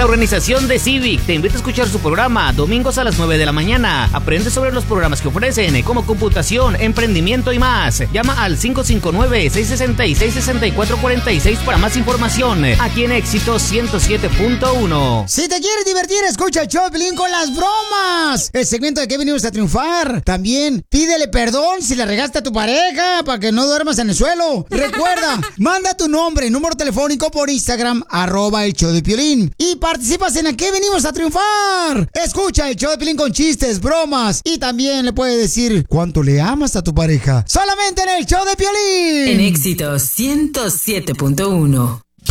La organización de Civic te invita a escuchar su programa domingos a las 9 de la mañana. Aprende sobre los programas que ofrecen, como computación, emprendimiento y más. Llama al 559-666-6446 para más información. Aquí en Éxito 107.1. Si te quieres divertir, escucha el show de Piolín con las bromas. El segmento de que venimos a triunfar. También pídele perdón si le regaste a tu pareja para que no duermas en el suelo. Recuerda, manda tu nombre, número telefónico por Instagram, @el show de Piolín. Y participas en Aquí venimos a triunfar. Escucha el show de Piolín con chistes, bromas. Y también le puedes decir cuánto le amas a tu pareja. Solamente en el show de Piolín. En Éxito 107.1.